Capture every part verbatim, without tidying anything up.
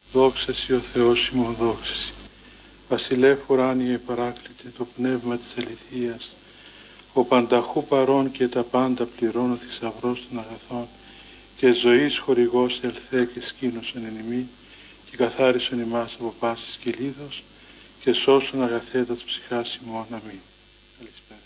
Δόξα Συ ο Θεός ημών, δόξα Συ. Βασιλεύ ουράνιε παράκλητε, το πνεύμα της αληθείας, ο πανταχού παρών και τα πάντα πληρώνω, θησαυρός των αγαθών και ζωής χορηγός ελθέ και σκήνωσον εν ημί και καθάρισον ημάς από πάσης κυλίδος και σώσον αγαθέτα της ψυχάς ημών. Αμήν. Καλησπέρα.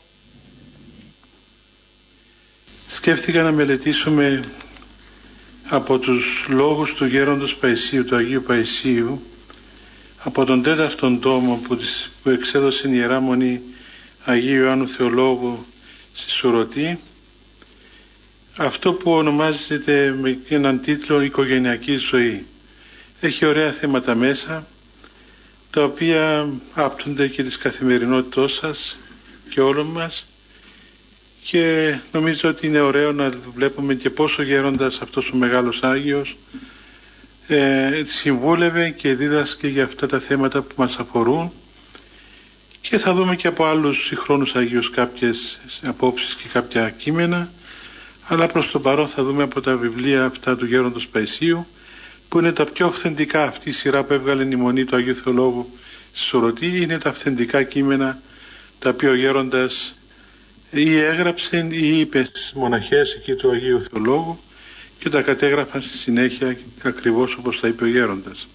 Σκέφτηκα να μελετήσουμε από τους λόγους του γέροντος Παϊσίου, του Αγίου Παϊσίου, από τον τέταρτον τόμο που, της, που εξέδωσε η Ιερά Μονή Αγίου Ιωάννου Θεολόγου στη Σουρωτή, αυτό που ονομάζεται με έναν τίτλο «Οικογενειακή ζωή». Έχει ωραία θέματα μέσα, τα οποία άπτονται και της καθημερινότητός σας και όλων μας, και νομίζω ότι είναι ωραίο να βλέπουμε και πόσο γέροντας αυτός ο μεγάλος Άγιος ε, συμβούλευε και δίδασκε για αυτά τα θέματα που μας αφορούν, και θα δούμε και από άλλους συγχρόνους Αγίους κάποιες απόψεις και κάποια κείμενα, αλλά προς το παρόν θα δούμε από τα βιβλία αυτά του γέροντος Παϊσίου, που είναι τα πιο αυθεντικά. Αυτή η σειρά που έβγαλε η Μονή του Αγίου Θεολόγου στη Σουρωτή είναι τα αυθεντικά κείμενα, τα οποία ο γέροντας ή έγραψε ή είπε στις μοναχές εκεί του Αγίου Θεολόγου και τα κατέγραφαν στη συνέχεια ακριβώς όπως τα είπε ο γέροντας.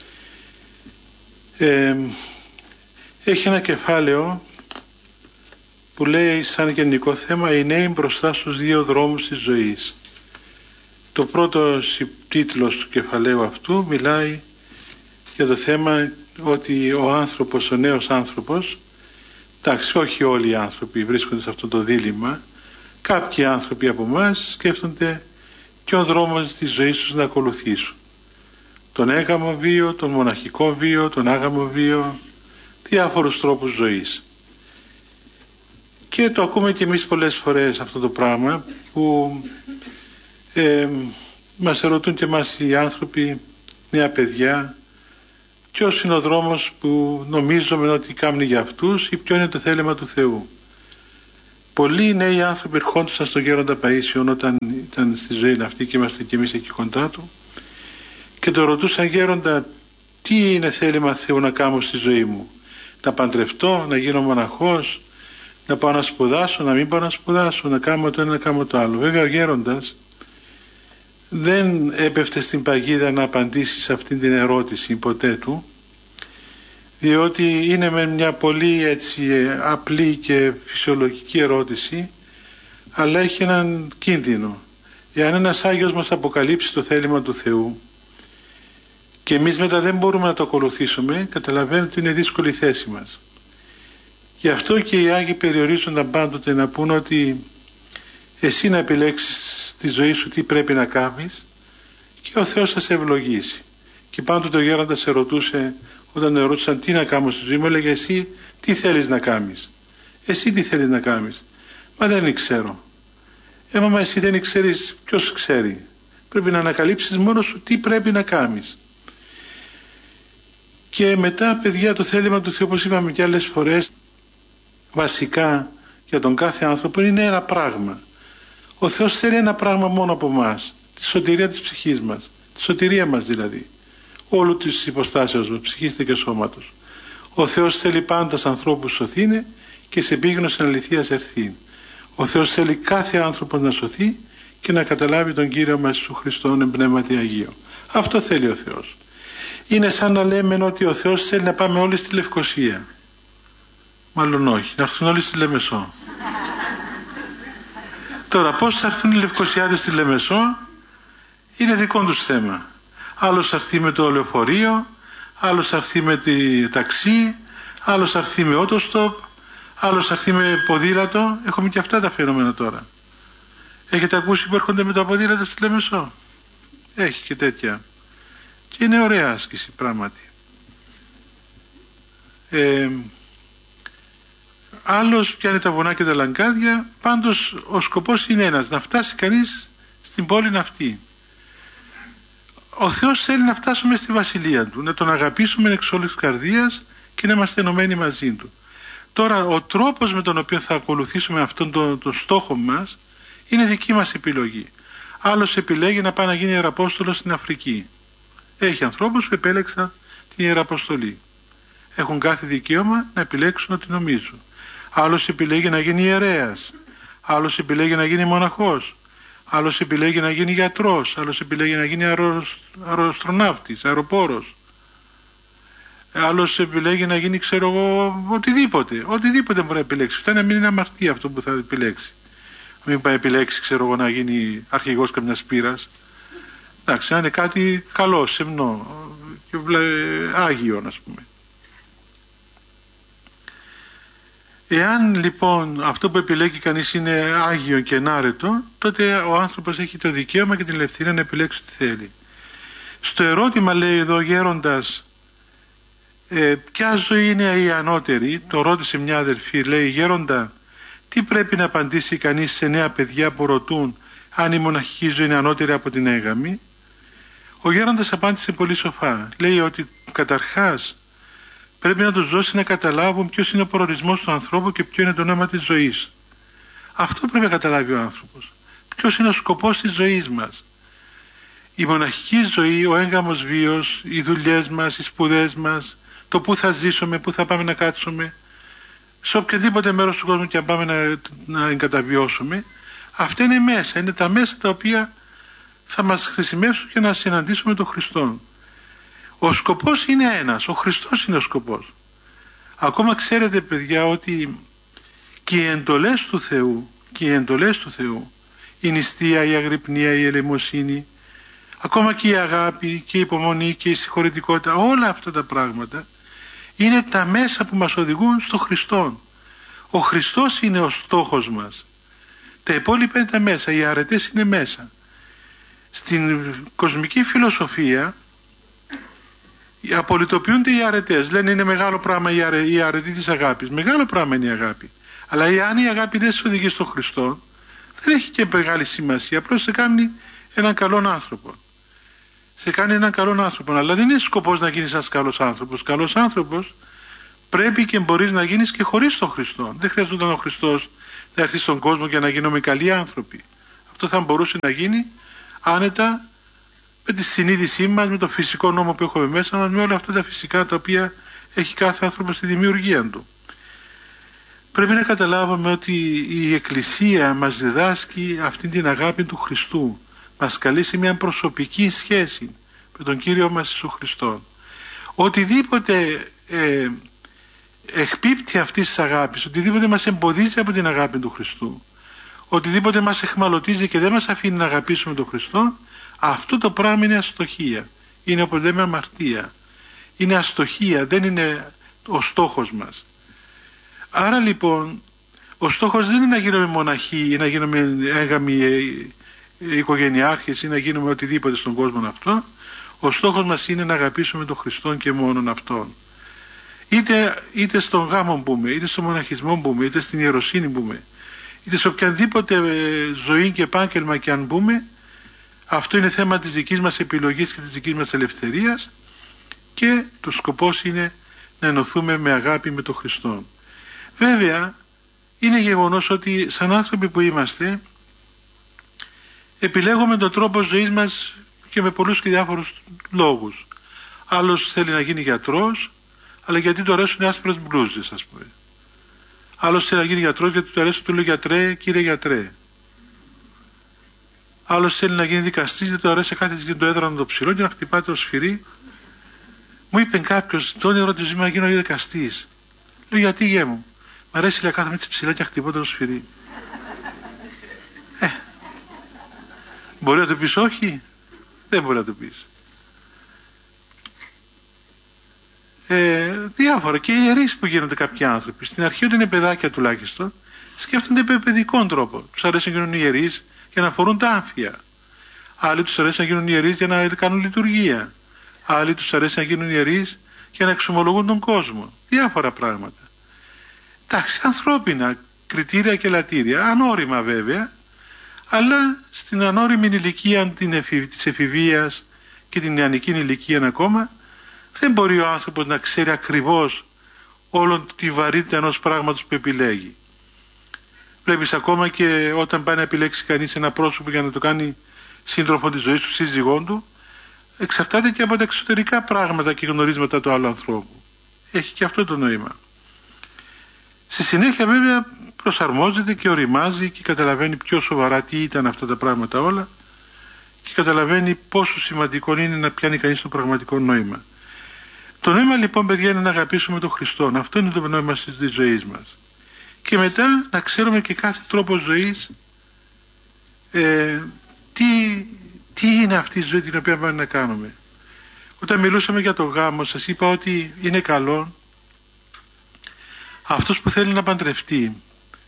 Ε, έχει ένα κεφάλαιο που λέει σαν γενικό θέμα «Οι νέοι μπροστά στους δύο δρόμους της ζωής». Το πρώτο τίτλος του κεφαλαίου αυτού μιλάει για το θέμα ότι ο άνθρωπος, ο νέος άνθρωπος, εντάξει, όχι όλοι οι άνθρωποι βρίσκονται σε αυτό το δίλημμα, κάποιοι άνθρωποι από εμάς σκέφτονται ποιον δρόμο της ζωής τους να ακολουθήσουν. Τον έγαμο βίο, τον μοναχικό βίο, τον άγαμο βίο, διάφορους τρόπους ζωής. Και το ακούμε και εμείς πολλές φορές αυτό το πράγμα, που ε, μας ερωτούν και εμάς οι άνθρωποι, νέα παιδιά, ποιος είναι ο δρόμος που νομίζουμε ότι κάνει για αυτούς ή ποιο είναι το θέλημα του Θεού. Πολλοί νέοι άνθρωποι ερχόντουσαν στον γέροντα Παΐσιον όταν ήταν στη ζωή αυτή και είμαστε και εμείς εκεί κοντά του, και το ρωτούσαν: «Γέροντα, τι είναι θέλημα Θεού να κάνω στη ζωή μου? Να παντρευτώ, να γίνω μοναχός, να πάω να σπουδάσω, να μην πάω να σπουδάσω, να κάνω το ένα, να κάνω το άλλο?» Βέβαια ο γέροντας δεν έπεφτε στην παγίδα να απαντήσει σε αυτήν την ερώτηση ποτέ του, διότι είναι με μια πολύ έτσι απλή και φυσιολογική ερώτηση, αλλά έχει έναν κίνδυνο. Εάν ένας Άγιος μας αποκαλύψει το θέλημα του Θεού και εμείς μετά δεν μπορούμε να το ακολουθήσουμε, καταλαβαίνετε ότι είναι δύσκολη η θέση μας. Γι' αυτό και οι Άγιοι περιορίζονταν πάντοτε να πούν ότι εσύ να επιλέξεις στη ζωή σου τι πρέπει να κάνεις και ο Θεός θα σε ευλογήσει. Και πάντοτε ο γέροντας σε ρωτούσε, όταν ρωτούσαν τι να κάνω στη ζωή μου, έλεγε: εσύ τι θέλεις να κάνεις? Εσύ τι θέλεις να κάνεις? Μα δεν ξέρω. Ε, μα εσύ δεν ξέρεις, ποιος ξέρει? Πρέπει να ανακαλύψεις μόνος σου τι πρέπει να κάνεις. Και μετά, παιδιά, το θέλημα του Θεού, όπως είπαμε και άλλες φορές, βασικά για τον κάθε άνθρωπο είναι ένα πράγμα. Ο Θεός θέλει ένα πράγμα μόνο από εμάς, τη σωτηρία της ψυχής μας, τη σωτηρία μας δηλαδή, όλου της υποστάσεως μας, ψυχής και σώματος. Ο Θεός θέλει πάντα στους ανθρώπους σωθήνε και σε επίγνωση αληθείας ερθήν. Ο Θεός θέλει κάθε άνθρωπο να σωθεί και να καταλάβει τον Κύριο μας Ιησού Χριστόν εν πνεύματι Αγίο. Αυτό θέλει ο Θεός. Είναι σαν να λέμε ότι ο Θεός θέλει να πάμε όλοι στη Λευκοσία. Μάλλον όχι, να έρθουν όλοι στη Λεμεσό. Τώρα πώς θα έρθουν οι Λευκοσιάδες στη Λεμεσό είναι δικό τους θέμα. Άλλος θα έρθει με το λεωφορείο, άλλος θα έρθει με τη ταξί, άλλος θα έρθει με ότοστοπ, άλλος θα έρθει με ποδήλατο. Έχουμε και αυτά τα φαινόμενα τώρα. Έχετε ακούσει που έρχονται με τα ποδήλατα στη Λεμεσό? Έχει και τέτοια. Και είναι ωραία άσκηση πράγματι. Ε, άλλος πιάνει τα βουνά και τα λαγκάδια. Πάντως ο σκοπός είναι ένας, να φτάσει κανείς στην πόλη αυτή. Ο Θεός θέλει να φτάσουμε στη βασιλεία Του, να Τον αγαπήσουμε εξ όλης της καρδίας και να είμαστε ενωμένοι μαζί Του. Τώρα ο τρόπος με τον οποίο θα ακολουθήσουμε αυτόν τον, τον στόχο μας είναι δική μας επιλογή. Άλλος επιλέγει να πάει να γίνει ιεραπόστολος στην Αφρική. Έχει ανθρώπους που επέλεξαν την Ιεραποστολή. Έχουν κάθε δικαίωμα να επιλέξουν ό,τι νομίζουν. Άλλος επιλέγει να γίνει ιερέας, άλλος επιλέγει να γίνει μοναχός, άλλος επιλέγει να γίνει γιατρός, άλλος επιλέγει να γίνει αερος, αεροαστροναύτης, αεροπόρος, άλλος επιλέγει να γίνει, ξέρω εγώ, οτιδήποτε. Οτιδήποτε μπορεί να επιλέξει. Φτάνει να μην είναι αμαρτία αυτό που θα επιλέξει. Μην πάει επιλέξει, ξέρω εγώ, να γίνει αρχηγός καμιάς πύρας. Εντάξει, να είναι κάτι καλό, σεμνό και άγιο, ας πούμε. Εάν λοιπόν αυτό που επιλέγει κανείς είναι άγιο και ενάρετο, τότε ο άνθρωπος έχει το δικαίωμα και την ελευθερία να επιλέξει τι θέλει. Στο ερώτημα, λέει εδώ ο γέροντας, ε, ποια ζωή είναι η ανώτερη, το ρώτησε μια αδελφή, λέει, γέροντα, τι πρέπει να απαντήσει κανείς σε νέα παιδιά που ρωτούν αν η μοναχική ζωή είναι ανώτερη από την έγαμη? Ο γέροντας απάντησε πολύ σοφά. Λέει ότι καταρχάς πρέπει να τους δώσει να καταλάβουν ποιος είναι ο προορισμός του ανθρώπου και ποιο είναι το νόημα της ζωής. Αυτό πρέπει να καταλάβει ο άνθρωπος. Ποιος είναι ο σκοπός της ζωής μας. Η μοναχική ζωή, ο έγγαμος βίος, οι δουλειές μας, οι σπουδές μας, το πού θα ζήσουμε, πού θα πάμε να κάτσουμε, σε οποιοδήποτε μέρος του κόσμου και αν πάμε να, να εγκαταβιώσουμε, αυτά είναι μέσα, είναι τα μέσα τα οποία θα μας χρησιμεύσουν και να συναντήσουμε τον Χριστό. Ο σκοπός είναι ένας, ο Χριστός είναι ο σκοπός. Ακόμα ξέρετε, παιδιά, ότι και οι εντολές του Θεού, και οι εντολές του Θεού, η νηστεία, η αγρυπνία, η ελεημοσύνη, ακόμα και η αγάπη και η υπομονή και η συγχωρητικότητα, όλα αυτά τα πράγματα είναι τα μέσα που μας οδηγούν στο Χριστό. Ο Χριστός είναι ο στόχος μας. Τα υπόλοιπα είναι τα μέσα, οι αρετές είναι μέσα. Στην κοσμική φιλοσοφία απολυτοποιούνται οι αρετές. Λένε είναι μεγάλο πράγμα η, αρε, η αρετή της αγάπης. Μεγάλο πράγμα είναι η αγάπη. Αλλά αν η αγάπη δεν σε οδηγεί στον Χριστό, δεν έχει και μεγάλη σημασία. Απλώς σε κάνει έναν καλόν άνθρωπο. Σε κάνει έναν καλόν άνθρωπο. Αλλά δεν είναι σκοπός να γίνεις ένας καλός άνθρωπος. Καλός άνθρωπος πρέπει και μπορείς να γίνεις και χωρίς τον Χριστό. Δεν χρειαζόταν ο Χριστός να έρθει στον κόσμο για να γίνουμε καλοί άνθρωποι. Αυτό θα μπορούσε να γίνει άνετα με τη συνείδησή μας, με το φυσικό νόμο που έχουμε μέσα μας, με όλα αυτά τα φυσικά τα οποία έχει κάθε άνθρωπο στη δημιουργία του. Πρέπει να καταλάβουμε ότι η Εκκλησία μας διδάσκει αυτή την αγάπη του Χριστού. Μας καλεί σε μια προσωπική σχέση με τον Κύριο μας Ιησού Χριστό. Οτιδήποτε ε, εκπίπτει αυτής της αγάπης, οτιδήποτε μας εμποδίζει από την αγάπη του Χριστού, οτιδήποτε μας εχμαλωτίζει και δεν μας αφήνει να αγαπήσουμε τον Χριστό, αυτό το πράγμα είναι αστοχία. Είναι, όπως λέμε, αμαρτία. Είναι αστοχία, δεν είναι ο στόχος μας. Άρα λοιπόν ο στόχος δεν είναι να γίνουμε μοναχοί ή να γίνουμε έγαμοι οικογενειάρχες ή να γίνουμε οτιδήποτε στον κόσμο αυτό. Ο στόχος μας είναι να αγαπήσουμε τον Χριστό και μόνον Αυτόν. Είτε, είτε στον γάμο μπούμε, είτε στον μοναχισμό μπούμε, είτε στην ιεροσύνη μπούμε, είτε σε οποιαδήποτε ζωή και επάγγελμα και αν μπούμε, αυτό είναι θέμα της δικής μας επιλογής και της δικής μας ελευθερίας και το σκοπός είναι να ενωθούμε με αγάπη με τον Χριστό. Βέβαια, είναι γεγονός ότι σαν άνθρωποι που είμαστε επιλέγουμε τον τρόπο ζωής μας και με πολλούς και διάφορους λόγους. Άλλος θέλει να γίνει γιατρός, αλλά γιατί του αρέσουν οι άσπρες μπλούζες, ας πούμε. Άλλος θέλει να γίνει γιατρός γιατί του αρέσει, του λέει γιατρέ, κύριε γιατρέ. Άλλος θέλει να γίνει δικαστής γιατί του αρέσει κάθε το έδρανο το ψηλό και να χτυπάει το σφυρί. Μου είπε κάποιος, το όνειρο της ζωή μου να γίνω δικαστής. Λέω, γιατί γέ μου? Μ' αρέσει να κάθομαι έτσι ψηλά και να χτυπώ το σφυρί. Ε, μπορεί να το πεις όχι? Δεν μπορεί να το πεις. Ε, διάφορα και οι ιερείς που γίνονται κάποιοι άνθρωποι στην αρχή όταν είναι παιδάκια τουλάχιστον σκέφτονται με παιδικών τρόπο. Τους αρέσει να γίνουν ιερείς για να φορούν τα άμφια, άλλοι τους αρέσει να γίνουν ιερείς για να κάνουν λειτουργία, άλλοι τους αρέσει να γίνουν ιερείς για να εξομολογούν τον κόσμο, διάφορα πράγματα. Εντάξει, ανθρώπινα κριτήρια και λατήρια, ανώριμα βέβαια, αλλά στην ανώριμη ηλικία της εφηβείας και την νεανική ηλικία ακόμα δεν μπορεί ο άνθρωπος να ξέρει ακριβώς όλη τη βαρύτητα ενός πράγματος που επιλέγει. Βλέπεις ακόμα και όταν πάει να επιλέξει κανείς ένα πρόσωπο για να το κάνει σύντροφο της ζωής του, σύζυγόν του, εξαρτάται και από τα εξωτερικά πράγματα και γνωρίσματα του άλλου ανθρώπου. Έχει και αυτό το νόημα. Στη συνέχεια βέβαια προσαρμόζεται και οριμάζει και καταλαβαίνει πιο σοβαρά τι ήταν αυτά τα πράγματα όλα και καταλαβαίνει πόσο σημαντικό είναι να πιάνει κανείς το πραγματικό νόημα. Το νόημα λοιπόν, παιδιά, είναι να αγαπήσουμε τον Χριστό. Αυτό είναι το νόημα της ζωής μας. Και μετά να ξέρουμε και κάθε τρόπο ζωής ε, τι, τι είναι αυτή η ζωή την οποία πάμε να κάνουμε. Όταν μιλούσαμε για το γάμο, σας είπα ότι είναι καλό αυτός που θέλει να παντρευτεί,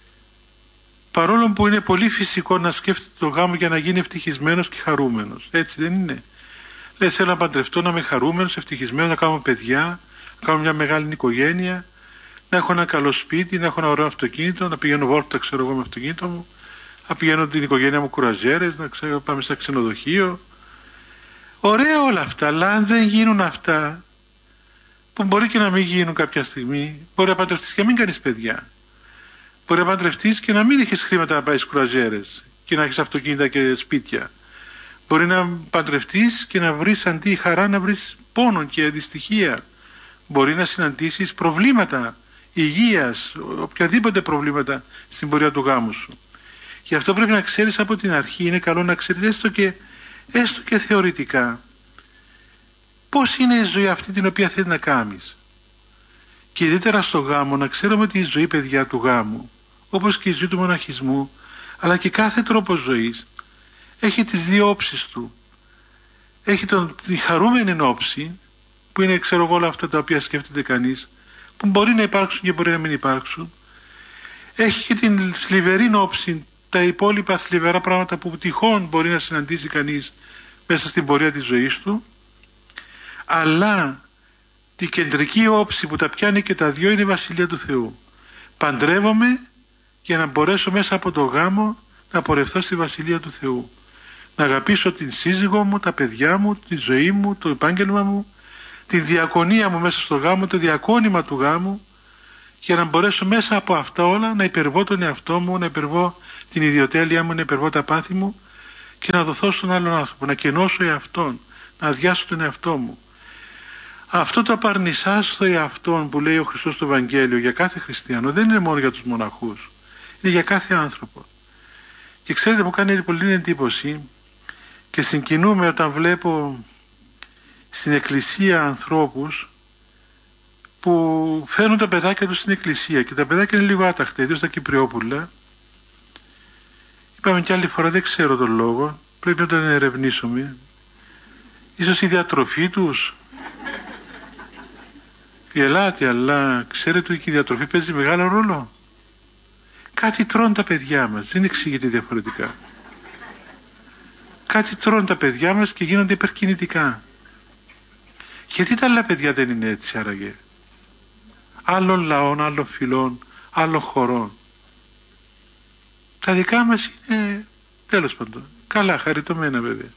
παρόλο που είναι πολύ φυσικό να σκέφτεται το γάμο για να γίνει ευτυχισμένος και χαρούμενος. Έτσι δεν είναι? Λέει, θέλω να παντρευτώ, να είμαι χαρούμενος, ευτυχισμένος, να κάνω παιδιά, να κάνω μια μεγάλη οικογένεια, να έχω ένα καλό σπίτι, να έχω ένα ωραίο αυτοκίνητο, να πηγαίνω βόρτα, ξέρω εγώ, με αυτοκίνητο μου, να πηγαίνω την οικογένεια μου κουραζιέρες, να ξέρω, πάμε στα ξενοδοχείο. Ωραία όλα αυτά, αλλά αν δεν γίνουν αυτά, που μπορεί και να μην γίνουν κάποια στιγμή, μπορεί να παντρευτείς και να μην κάνεις παιδιά. Μπορεί να παντρευτείς και να μην έχεις χρήματα να πάει στις κουραζιέρες και να έχεις αυτοκίνητα και σπίτια. Μπορεί να παντρευτείς και να βρεις αντί χαρά να βρεις πόνο και δυστυχία. Μπορεί να συναντήσεις προβλήματα υγείας, οποιαδήποτε προβλήματα στην πορεία του γάμου σου. Γι' αυτό πρέπει να ξέρεις από την αρχή, είναι καλό να ξέρεις έστω και, έστω και θεωρητικά πώς είναι η ζωή αυτή την οποία θέλεις να κάνεις. Και ιδιαίτερα στο γάμο να ξέρουμε ότι η ζωή, παιδιά, του γάμου, όπως και η ζωή του μοναχισμού, αλλά και κάθε τρόπο ζωής, έχει τις δύο όψεις του. Έχει τον, τη χαρούμενη όψη, που είναι, ξέρω εγώ, όλα αυτά τα οποία σκέφτεται κανείς, που μπορεί να υπάρξουν και μπορεί να μην υπάρξουν. Έχει και την θλιβερή όψη, τα υπόλοιπα θλιβερά πράγματα που τυχόν μπορεί να συναντήσει κανείς μέσα στην πορεία της ζωής του. Αλλά τη κεντρική όψη που τα πιάνει και τα δυο είναι η Βασιλεία του Θεού. Παντρεύομαι για να μπορέσω μέσα από το γάμο να πορευθώ στη Βασιλεία του Θεού. Να αγαπήσω την σύζυγό μου, τα παιδιά μου, τη ζωή μου, το επάγγελμα μου, τη διακονία μου μέσα στο γάμο, το διακόνημα του γάμου, για να μπορέσω μέσα από αυτά όλα να υπερβώ τον εαυτό μου, να υπερβώ την ιδιοτέλεια μου, να υπερβώ τα πάθη μου και να δοθώ στον άλλον άνθρωπο, να κενώσω εαυτόν, να αδειάσω τον εαυτό μου. Αυτό το απαρνησάς στο εαυτόν που λέει ο Χριστός στο Ευαγγέλιο για κάθε χριστιανό δεν είναι μόνο για τους μοναχούς, είναι για κάθε άνθρωπο. Και ξέρετε, μου κάνει πολύ εντύπωση και συγκινούμε όταν βλέπω στην εκκλησία ανθρώπους που φέρνουν τα παιδάκια τους στην εκκλησία και τα παιδάκια είναι λίγο άταχτα, ιδίως στα Κυπριόπουλα. Είπαμε κι άλλη φορά, δεν ξέρω τον λόγο, πρέπει να τον ερευνήσουμε. Ίσως η διατροφή τους. Γελάτε, αλλά ξέρετε ότι η διατροφή παίζει μεγάλο ρόλο. Κάτι τρώνε τα παιδιά μας, δεν εξηγείται διαφορετικά. Κάτι τρώνε τα παιδιά μας και γίνονται υπερκινητικά. Γιατί τα άλλα παιδιά δεν είναι έτσι άραγε? Άλλων λαών, άλλων φυλών, άλλων χωρών. Τα δικά μας είναι, τέλος πάντων, καλά, χαριτωμένα βέβαια.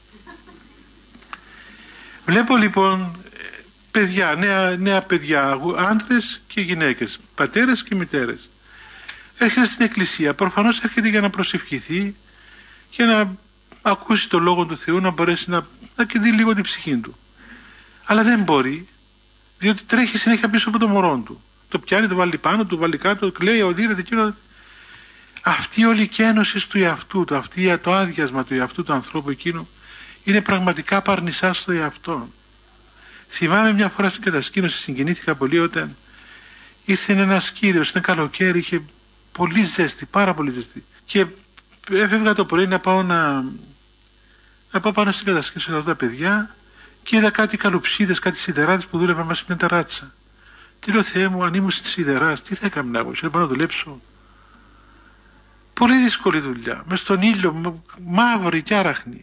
Βλέπω λοιπόν παιδιά, νέα, νέα παιδιά, άντρες και γυναίκες, πατέρες και μητέρες. Έρχεται στην εκκλησία, προφανώς έρχεται για να προσευχηθεί, για να ακούσει το Λόγο του Θεού, να μπορέσει να, να κεντρεί λίγο την ψυχή του. Αλλά δεν μπορεί, διότι τρέχει συνέχεια πίσω από το μωρό του. Το πιάνει, το βάλει πάνω, το βάλει κάτω, κλαίει, οδύρεται εκείνο. Αυτή όλη η κένωση του εαυτού του, αυτή το άδειασμα του εαυτού του ανθρώπου εκείνου, είναι πραγματικά παρνησά στο εαυτό. Θυμάμαι μια φορά στην κατασκήνωση, συγκινήθηκα πολύ όταν ήρθε ένας κύριος, ήταν καλοκαίρι, είχε πολύ ζέστη, πάρα πολύ ζέστη. Και έφευγα το πρωί να πάω να, να πάω πάνω στην κατασκήνωση με τα παιδιά και είδα κάτι καλουψίδες, κάτι σιδεράδες που δούλευαν μέσα σε μια ταράτσα. Τι λέω, Θεέ μου, αν ήμουν στη σιδεράς, τι θα έκανα εγώ, να πάω να δουλέψω? Πολύ δύσκολη δουλειά, μες στον ήλιο, μαύρη και άραχνη.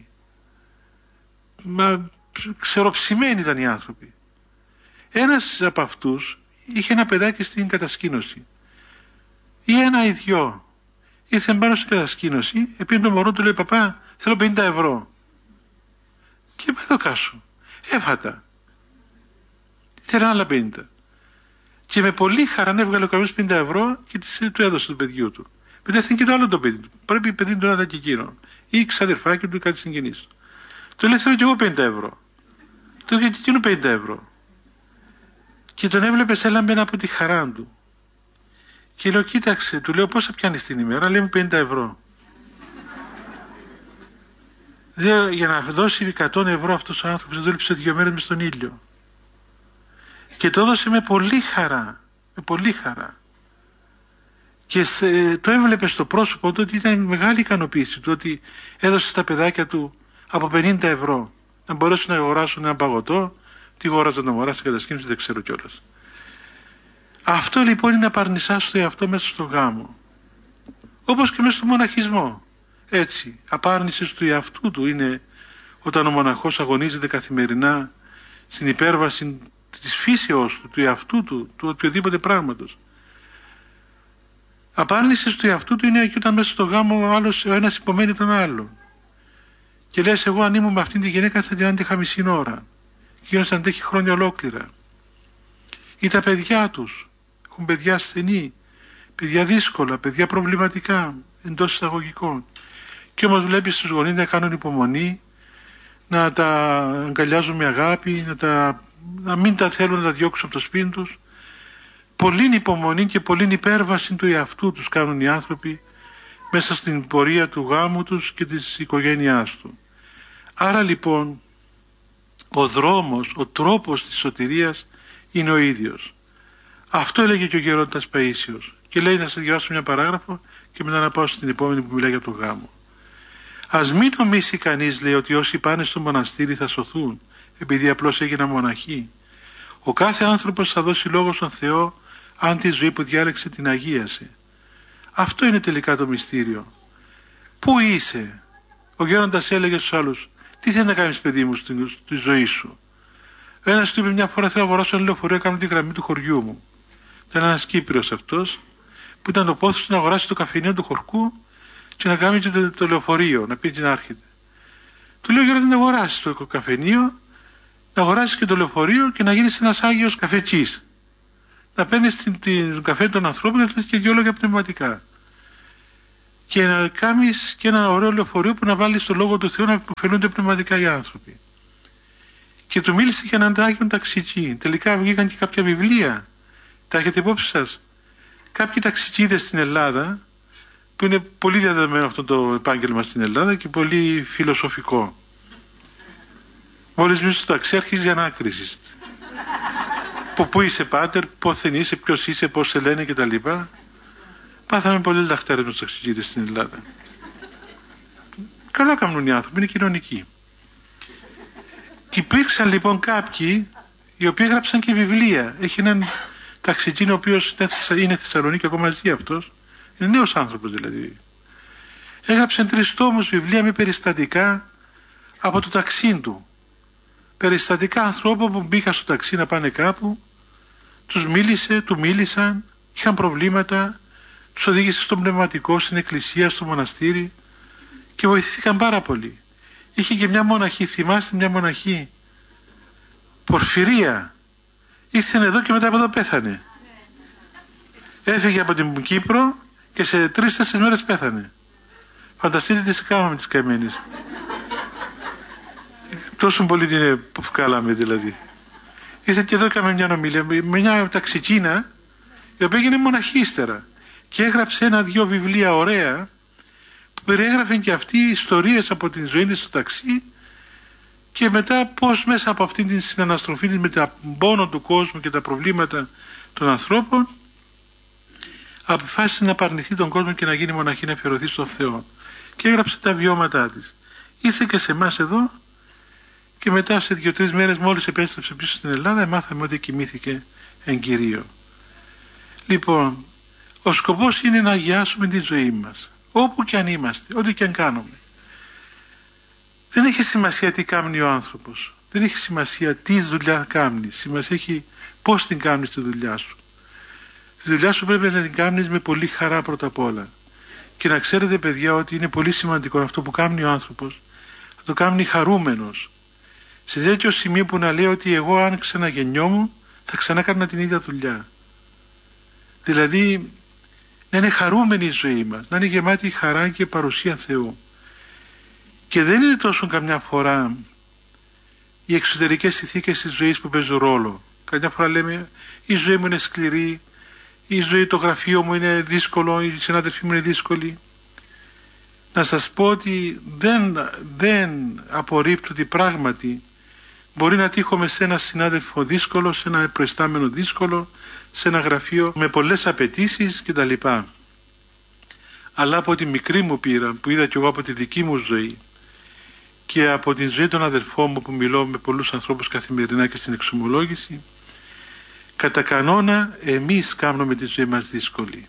Μα ξεροψημένοι ήταν οι άνθρωποι. Ένας από αυτούς είχε ένα παιδάκι στην κατασκήνωση, ή ένα ή δυο. Ήρθε πάνω στην κατασκήνωση, επειδή το μωρό του λέει, παπά, θέλω πενήντα ευρώ. Και είπα, εδώ κάσου. Έφατα. Θέλω άλλα πενήντα. Και με πολύ χαρά έβγαλε ο καμπής πενήντα ευρώ και του έδωσε του παιδιού του. Μετά έρθει και το άλλο το παιδί του. Πρέπει η παιδί του να ήταν και εκείνο. Ή ξαδερφάκι του ή κάτι συγγενής. Του λέει, θέλω και εγώ πενήντα ευρώ. Του είχε και εκείνο πενήντα ευρώ. Και τον έβλεπε έλαμπε από τη χαρά του. Και λέω, κοίταξε, του λέω, πόσα πιάνεις την ημέρα? Λέει μου πενήντα ευρώ. Λέω, για να δώσει εκατό ευρώ αυτός ο άνθρωπος δούλεψε δύο μέρες μες στον ήλιο. Και το έδωσε με πολύ χαρά. Με πολύ χαρά. Και το έβλεπε στο πρόσωπο του ότι ήταν μεγάλη ικανοποίηση του, ότι έδωσε στα παιδάκια του από πενήντα ευρώ να μπορέσουν να αγοράσουν ένα παγωτό, τι αγοράζουν να αγοράσει κατασκήνωση, δεν ξέρω κιόλας. Αυτό λοιπόν είναι να παρνησάς το εαυτό μέσα στο γάμο. Όπως και μέσα στο μοναχισμό. Έτσι, απάρνησης του εαυτού του είναι όταν ο μοναχός αγωνίζεται καθημερινά στην υπέρβαση της φύσεως του, του εαυτού του, του οποιοδήποτε πράγματος. Απάρνησης του εαυτού του είναι και όταν μέσα στο γάμο ο, άλλος, ο ένας υπομένει τον άλλον. Και λες, εγώ αν ήμουν με αυτήν τη γυναίκα θα την άντεχα μισή ώρα. Και εκείνος αντέχει χρόνια ολόκληρα. Ή τα παιδιά τους. Έχουν παιδιά ασθενή, παιδιά δύσκολα, παιδιά προβληματικά, εντός εισαγωγικών. Και όμως βλέπεις τους γονείς να κάνουν υπομονή, να τα αγκαλιάζουν με αγάπη, να, τα, να μην τα θέλουν να τα διώξουν από το σπίτι τους. Πολύ υπομονή και πολύ υπέρβαση του εαυτού τους κάνουν οι άνθρωποι μέσα στην πορεία του γάμου τους και της οικογένειάς του. Άρα λοιπόν ο δρόμος, ο τρόπος της σωτηρίας είναι ο ίδιος. Αυτό έλεγε και ο γέροντας Παΐσιος. Και λέει, να σας διαβάσω μια παράγραφο και μετά να πάω στην επόμενη που μιλάει για τον γάμο. Ας μην νομίσει κανείς, λέει, ότι όσοι πάνε στο μοναστήρι θα σωθούν επειδή απλώς έγιναν μοναχοί. Ο κάθε άνθρωπος θα δώσει λόγο στον Θεό αν τη ζωή που διάλεξε την αγίασε. Αυτό είναι τελικά το μυστήριο. Πού είσαι? Ο γέροντας έλεγε στους άλλους, τι θέλει να κάνεις παιδί μου στη, στη ζωή σου? Ένας του είπε μια φορά, θέλω να αγοράσω ένα λεωφορείο, να κάνω τη γραμμή του χωριού μου. Ήταν ένας Κύπριος αυτός που ήταν το πόθος να αγοράσει το καφενείο του χωρκού και να κάνει και το, το λεωφορείο, να πει και να έρχεται. Του λέω, γέροντα, να αγοράσεις το καφενείο, να αγοράσεις και το λεωφορείο και να γίνεις ένας Άγιος καφετσής. Να παίρνεις την, την καφέ των ανθρώπων να και δυο λόγια πνευματικά. Και να κάνεις και ένα ωραίο λεωφορείο που να βάλεις στο λόγο του Θεού να υποφελούνται πνευματικά οι άνθρωποι. Και του μίλησε για έναν Άγιον ταξιτζή. Τελικά βγήκαν και κάποια βιβλία. Τα έχετε υπόψη σας? Κάποιοι ταξιτζίδες στην Ελλάδα, που είναι πολύ διαδεδομένο αυτό το επάγγελμα στην Ελλάδα και πολύ φιλοσοφικό. Μόλις μπεις στο ταξί αρχίζει η ανάκριση. Πού είσαι πάτερ, πόθεν είσαι, ποιος είσαι, πώς σε λένε κτλ. Πάθαμε πολύ λαχτάρες με τους ταξιτζίδες στην Ελλάδα. Καλά κάνουν οι άνθρωποι, είναι κοινωνικοί. Και υπήρξαν λοιπόν κάποιοι οι οποίοι έγραψαν και βιβλία. Έχει έναν ταξιτζή ο οποίος είναι Θεσσαλονίκη, ακόμα ζει αυτός. Είναι νέος άνθρωπος δηλαδή. Έγραψε τρεις τόμους βιβλία με περιστατικά από το ταξί του. Περιστατικά ανθρώπων που μπήκαν στο ταξί να πάνε κάπου, τους μίλησε, του μίλησαν, είχαν προβλήματα, τους οδήγησε στον πνευματικό, στην εκκλησία, στο μοναστήρι και βοηθήθηκαν πάρα πολύ. Είχε και μια μοναχή, θυμάστε μια μοναχή, Πορφυρία. Ήρθε εδώ και μετά από εδώ πέθανε. Έφυγε από την Κύπρο και σε τρεις-τέσσερις μέρες πέθανε. Φανταστείτε τι σε κάναμε τις καημένες. Τόσο πολύ την βγάλαμε δηλαδή. Ήρθε και εδώ έκαμε μια ομιλία με μια ταξικίνα η οποία έγινε μοναχή ύστερα και έγραψε ένα-δυο βιβλία ωραία που περιέγραφε και αυτή ιστορίες από την ζωή της στο ταξί και μετά πώς μέσα από αυτήν την συναναστροφή της με τα πόνο του κόσμου και τα προβλήματα των ανθρώπων αποφάσισε να απαρνηθεί τον κόσμο και να γίνει μοναχή, να αφιερωθεί στον Θεό και έγραψε τα βιώματά της. Ήρθε και σε εμάς εδώ και μετά σε δύο-τρεις μέρες μόλις επέστρεψε πίσω στην Ελλάδα μάθαμε ότι κοιμήθηκε εν Κυρίω. Λοιπόν, ο σκοπός είναι να αγιάσουμε τη ζωή μας όπου και αν είμαστε, ό,τι και αν κάνουμε. Δεν έχει σημασία τι κάνει ο άνθρωπος, δεν έχει σημασία τι δουλειά κάνει, σημασία έχει πώς την κάνεις τη δουλειά σου. Τη δουλειά σου πρέπει να την κάνεις με πολύ χαρά πρώτα απ' όλα. Και να ξέρετε παιδιά ότι είναι πολύ σημαντικό αυτό που κάνει ο άνθρωπος, να το κάνει χαρούμενος. Σε τέτοιο σημείο που να λέει ότι εγώ αν ξαναγεννιόμουν θα ξανά έκανα την ίδια δουλειά. Δηλαδή να είναι χαρούμενη η ζωή μας, να είναι γεμάτη χαρά και παρουσία Θεού. Και δεν είναι τόσο καμιά φορά οι εξωτερικές συνθήκες της ζωής που παίζουν ρόλο. Καμιά φορά λέμε η ζωή μου είναι σκληρή, η ζωή, το γραφείο μου είναι δύσκολο, οι συνάδελφοί μου είναι δύσκολοι. Να σας πω ότι δεν, δεν απορρίπτω ότι πράγματι μπορεί να τύχουμε σε ένα συνάδελφο δύσκολο, σε ένα προϊστάμενο δύσκολο, σε ένα γραφείο με πολλές απαιτήσεις κτλ. Αλλά από τη μικρή μου πείρα που είδα κι εγώ από τη δική μου ζωή και από την ζωή των αδελφών μου που μιλώ με πολλούς ανθρώπους καθημερινά και στην εξομολόγηση, κατά κανόνα εμείς κάνουμε τη ζωή μας δύσκολη.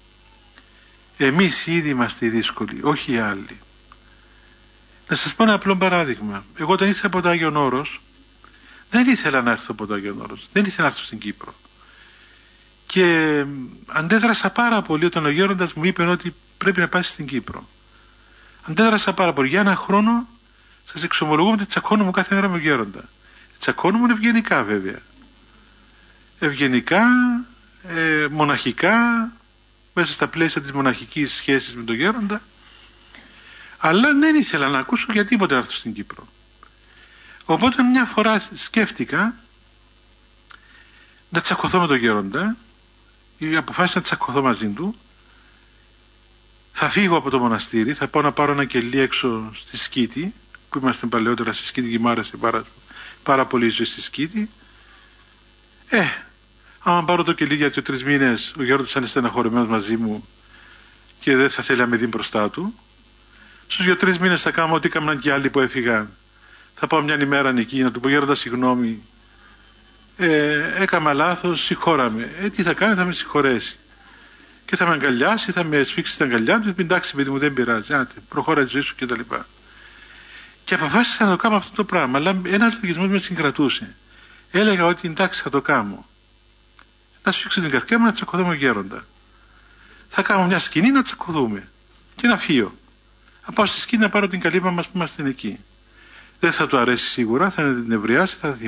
Εμείς ήδη είμαστε οι δύσκολοι, όχι οι άλλοι. Να σας πω ένα απλό παράδειγμα. Εγώ όταν ήρθα από το Άγιον Όρος, δεν ήθελα να έρθω από το Άγιον Όρος, δεν ήθελα να έρθω στην Κύπρο. Και αντέδρασα πάρα πολύ όταν ο γέροντας μου είπε ότι πρέπει να πάει στην Κύπρο. Αντέδρασα πάρα πολύ. Για ένα χρόνο σας εξομολογώ ότι τσακώνομαι κάθε μέρα με τον γέροντα. Τσακώνομαι ευγενικά βέβαια. Ευγενικά, ε, μοναχικά, μέσα στα πλαίσια της μοναχικής σχέσης με τον γέροντα. Αλλά δεν ήθελα να ακούσω για τίποτε να έρθω στην Κύπρο. Οπότε μια φορά σκέφτηκα να τσακωθώ με τον γέροντα, αποφάσισα να τσακωθώ μαζί του. Θα φύγω από το μοναστήρι, θα πάω να πάρω ένα κελί έξω στη Σκήτη, που είμαστε παλαιότερα στη Σκήτη και μου άρεσε πάρα, πάρα πολύ η ζωή στη Σκήτη. Ε, άμα πάρω το κελί για δύο-τρεις μήνες, ο γέροντας θα είναι στεναχωρημένος μαζί μου και δεν θα θέλει να με δει μπροστά του. Στους δύο-τρεις μήνες θα κάνω ό,τι έκαναν και άλλοι που έφυγαν. Θα πάω μια ημέρα εκεί να του πω γέροντα συγγνώμη. Ε, έκανα λάθος, συγχώραμε. Ε, τι θα κάνει, θα με συγχωρέσει. Και θα με αγκαλιάσει, θα με σφίξει την αγκαλιά του. Εντάξει, παιδί μου, δεν πειράζει. Άτε, προχώρα τη ζωή σου κτλ. Και, και αποφάσισα να το κάνω αυτό το πράγμα. Αλλά ένα λογισμό με συγκρατούσε. Έλεγα ότι εντάξει, θα το κάνω. Να σφίξω την καρδιά μου να τσακωθώ με γέροντα. Θα κάνω μια σκηνή να τσακωθούμε. Και να φύγω. Να πάω στη σκηνή να πάρω την καλύβα μας που είμαστε εκεί. Δεν θα του αρέσει σίγουρα, θα την νευριάσει, θα